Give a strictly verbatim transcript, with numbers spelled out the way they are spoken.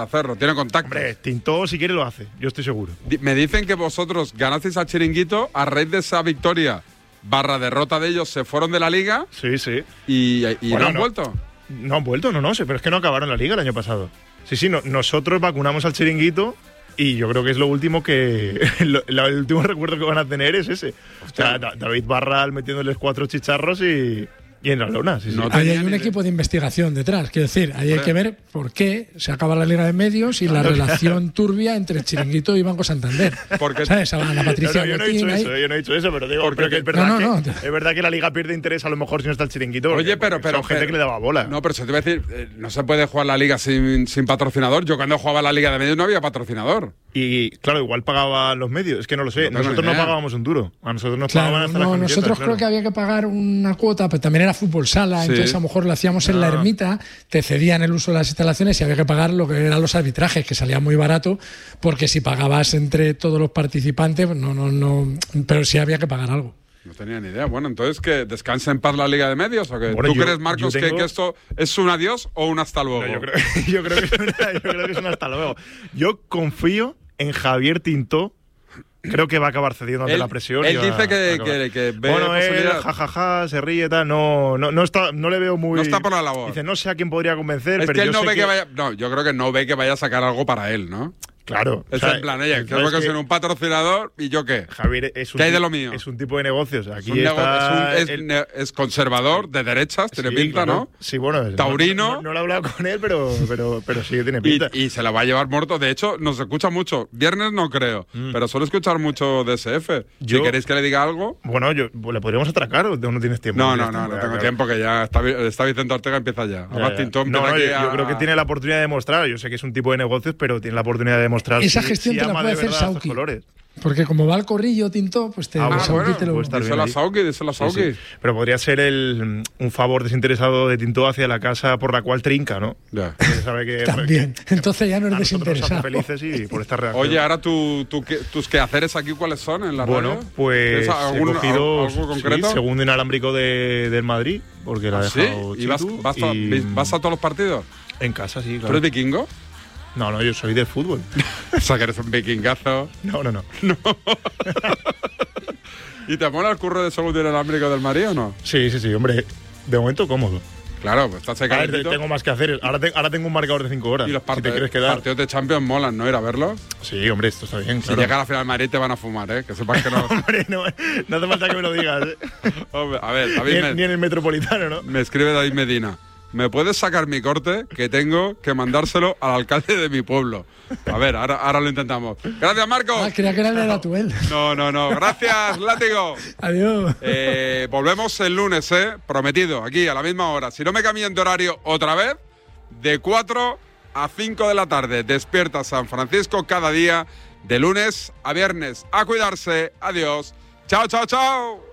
hacerlo, tiene contacto. Hombre, Tintó si quiere lo hace, yo estoy seguro. Di- me dicen que vosotros ganasteis al Chiringuito a raíz de esa victoria barra derrota de ellos, se fueron de la liga Sí, sí. y, y Bueno, no han no. lo No han vuelto, no, no, sí, pero es que no acabaron la liga el año pasado. Sí, sí, no, nosotros vacunamos al Chiringuito y yo creo que es lo último que. lo, lo- el último recuerdo que van a tener es ese. O sea, Da- David Barral metiéndoles cuatro chicharros y. Y en la lona, sí, sí. No Ahí tenía hay ni un idea. equipo de investigación detrás, quiero decir, ahí hay que ver por qué se acaba la Liga de Medios y la relación turbia entre el Chiringuito y Banco Santander. Porque- ¿Sabes? Ana No, Patricia no, yo no he Botín dicho ahí. eso, yo no he dicho eso, pero digo, Porque- pero que es verdad, No, no, que, no. es verdad que la liga pierde interés a lo mejor si no está el Chiringuito. porque- Oye, pero, porque pero son gente pero- que le daba bola. No, pero eso te iba a decir, eh, no se puede jugar la liga sin, sin patrocinador. Yo cuando jugaba la Liga de Medios no había patrocinador. Y claro, igual pagaban los medios, es que no lo sé. No tengo nosotros ni no idea. pagábamos un duro. A nosotros nos Claro, pagaban hasta no, las camisetas, nosotros claro. creo que había que pagar una cuota, pero también era fútbol sala, Sí. entonces a lo mejor lo hacíamos en la Ah. ermita, te cedían el uso de las instalaciones y había que pagar lo que eran los arbitrajes, que salía muy barato, porque si pagabas entre todos los participantes, pues no, no, no, pero sí había que pagar algo. No tenía ni idea. Bueno, entonces que descanse en paz la Liga de Medios o qué. Bueno, ¿Tú yo- crees, Marcos, yo tengo- que, que esto es un adiós o un hasta luego? No, yo, creo, yo, creo que es una, yo creo que es un hasta luego. Yo confío en Javier Tintó. Creo que va a acabar cediendo ante Él- la presión. él y va- dice que- va a acabar. que- que ve bueno, él, posibilidad. jajaja, se ríe, tal. No, no, no, está, no le veo muy. No está por la labor. Dice, no sé a quién podría convencer, Es pero que él yo no sé ve que... vaya. No, yo creo que no ve que vaya a sacar algo para él, ¿no? Claro. Es o sea, en plan, ella, que ¿sabes tengo que qué? ser un patrocinador y yo qué. Javier es un, ¿Qué hay de ti- lo mío? Es un tipo de negocios. Es, Aquí un nego- está. es un- es el- ne- es conservador, de derechas, tiene Sí, pinta, claro. ¿no? Sí, bueno. es- Taurino. No, no, no lo he hablado con él, pero, pero, pero sí que tiene Y, pinta. y se la va a llevar muerto. De hecho, nos escucha mucho. Viernes no creo, pero suelo escuchar mucho D S F. Si Yo- queréis que le diga algo. Bueno, yo, pues, ¿le podríamos atracar o no tienes tiempo? No, no, tienes no, no tiempo, tengo claro. tiempo, que ya está, está Vicente Ortega, empieza ya. Ya, Además, ya. Tintón No, empieza no, yo, aquí yo a- creo que tiene la oportunidad de demostrar. Yo sé que es un tipo de negocios, pero tiene la oportunidad de demostrar. Esa si- gestión si te la ama puede de hacer verdad estos Sauki. colores. Porque como va al corrillo, Tinto, pues te, Ah, el bueno, Sauki bueno, te lo... pues está bien díselo a ahí. Sauki, díselo a Sí, Sauki. sí. Pero podría ser el, un favor desinteresado de Tintó hacia la casa por la cual trinca, ¿no? Ya. Porque sabe que, También. Entonces ya no a eres nosotros nos hace desinteresado. felices y por esta reacción. Oye, ahora tu, tu, qué- tus quehaceres aquí, ¿cuáles son en la Bueno, radio? pues ¿Tienes algún- he cogido algo sí, concreto? segundo inalámbrico de, del Madrid, porque la ha ¿Ah, sí? dejado ¿Y vas, Chitu, vas, a, y- vas a todos los partidos? En casa, sí, ¿Tú claro. eres vikingo? No, no, yo soy del fútbol. O sea, que eres un vikingazo. No, no, no. ¿Y te mola el curro de segundo inalámbrico del Madrid o no? Sí, sí, sí, hombre. De momento cómodo. Claro, pues estás ahí A ver, calentito. tengo más que hacer. Ahora, te- ahora tengo un marcador de cinco horas. Y los si part- te quieres quedar. partidos de Champions molan, ¿no? Ir a verlos. Sí, hombre, esto está bien. Si claro. llega a la final de Madrid te van a fumar, ¿eh? Que sepas que no. Hombre, no, no hace falta que me lo digas. ¿eh? Hombre, a ver, Ni, David en, me, ni en el metropolitano, ¿no? me escribe David Medina. ¿Me puedes sacar mi corte? Que tengo que mandárselo al alcalde de mi pueblo. A ver, ahora, ahora lo intentamos. Gracias, Marcos. Ah, creía que era el de la Tuel. No, no, no. Gracias, Látigo. Adiós. Eh, volvemos el lunes, ¿eh? Prometido, aquí a la misma hora. Si no me cambian de horario otra vez, de cuatro a cinco de la tarde. Despierta San Francisco cada día, de lunes a viernes. A cuidarse. Adiós. Chao, chao, chao.